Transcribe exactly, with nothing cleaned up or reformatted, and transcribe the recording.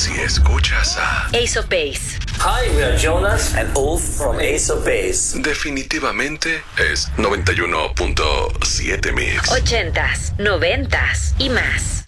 Si escuchas a Ace of Base. Hi, we are Jonas and Ulf from Ace of Base. definitivamente es noventa y uno punto siete Mix. Ochentas, noventas y más.